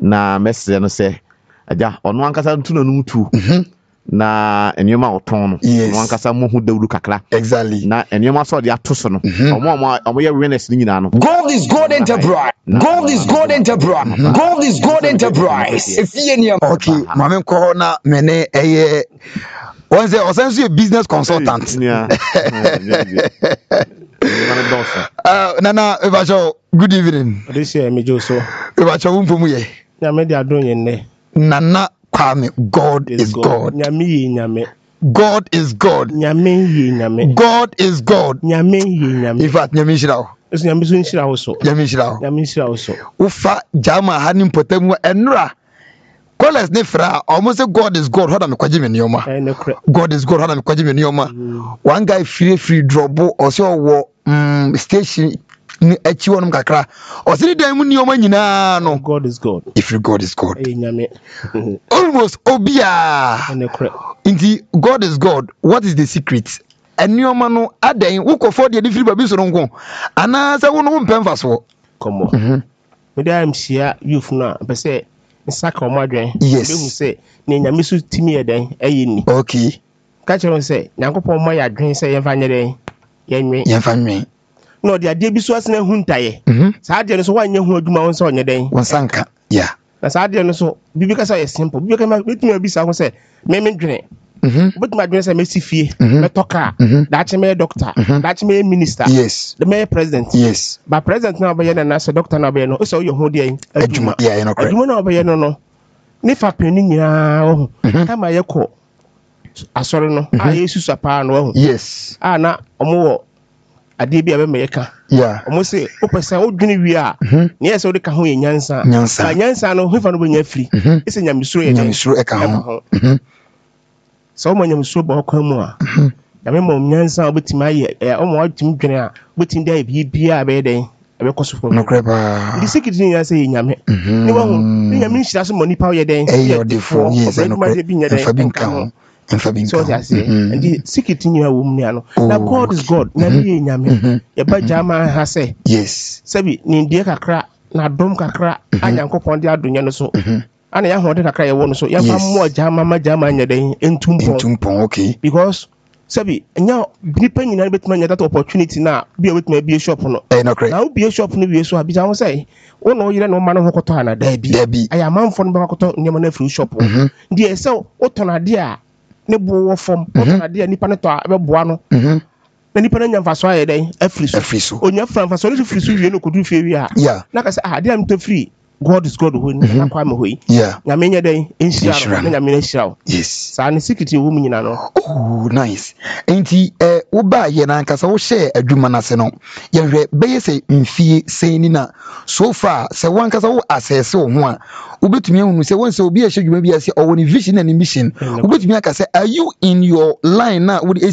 na message no say aja ono ankasa ntu na numtu na enyoma oton no ono ankasa mo hu dawuru kakra exactly na enyoma so de atoso no omo ye awareness ni nyina no God is God Enterprise. God is God Enterprise. God is God Enterprise. Okay, mama ko na mene eye one say osanso a business consultant. Nana Ebacho, good evening. This year me Joso. Ebacho umpumu ye. Nyame de adon ye ne. Nana Kwame, God is God. Nyame ye nyame. God is God. Nyame ye nyame. God is God. Nyame ye nyame. In fact, nyame shirawo. Eso nyame so nshira so. Nyame shirawo. Nyame nshira so. Ufa jama hanim potamu enra. Callers ne fra almost say God is God. Hoda me kwaji me nioma. God is God. Hoda me kwaji me nioma. One guy free drop or say wo station ni echi wonum kakra. O say dem nioma nyina no. God is God. If God is God. Nyame. Almost obia. Inti God is God. What is the secret? Enioma no adan wo kofo de free baby so nko. Ana say wo no mpemfa so. Come on. Me dey am share youth na be say Saka omadwen yes be hu say na nyame so timi eden ayi ni okay ka chere say nyankopon ma ya dwen say yemfa nyeden yemfa nwen no de ade bi so asena hu ntaye sa ade no so wanye hu adwuma won say onyeden wonsanka yeah na sa ade no so bibi ka say simple bibi ka betumi abi sa ho say me dwen betumi adwen say mesi fie me toka da che me doctor da che me minister yes the me president yes but president na obaye na say doctor na obaye no o say o ye hu de adwuma yeah you know correct adwuma na obaye no ne fa pani nyina wo kama ye ko asore no a yesu sapa no wo yes na omo wo ade bi abe meyeka yeah omo say o pese o dwene wi a ne yesa o de ka ho ye nyansa ba nyansa no hefa no bo nya firi ese nyamesuro e ka ho so mo nyamesuro ba okwa mu a ya me mo nyansa obetima aye omo watim dwene a obetim da bi bia abe den abe kosofo no kreba the secret ni ya say nyame ni wo ni nyame nshira so mo nipa ye den e defo yes no kreba so that's it and the secret in your woman now God is God na me nyame ye ba jama ha say yes sabi ni ndie kakra na dom kakra anyankopon de adonya no so ana ya hode kakra ye wo no so ya fa mo jama ma jama nya den entumpon okay because sabi nya nipa nyina betima nya that opportunity na bi a betima bi shop no no correct na bi shop no bi so abija ho say wo no yire no ma no hokoto ana da bi aya manfo no ba hokoto nyama na free shop ndi e say wo tonade a ne bo wo fom wo tonade a nipa ne to abeboa no na nipa na nyamfa so aye den afiri so onya franfa so no free so wie no kodu fie wi a na ka say ade am to free God is God ho ni na kwa me ho yi nyame nya den enhira na nyame na hira yes sa ne secret wo mu nyina no oh nice enti wo ba ye na nkasa wo share adwuma na se no ye hwe beye se mfie seni na so far se wan kasa wo assess wo ho a ubetumi ehunu se won se obi a hye dwuma bi ase owo ni vision and mission ubetumi aka se are you in your line na wo